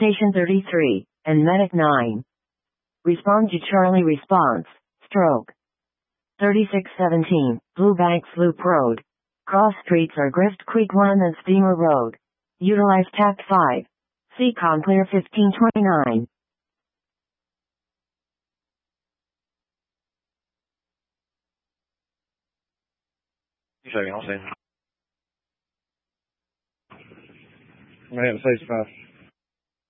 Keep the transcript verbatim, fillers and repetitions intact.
Station thirty-three, and Medic nine. Respond to Charlie response, stroke. thirty-six seventeen, Blue Banks Loop Road. Cross streets are Grift Creek one and Steamer Road. Utilize Tact five. C C O M clear fifteen twenty-nine. Second, I'll say. I have a face five.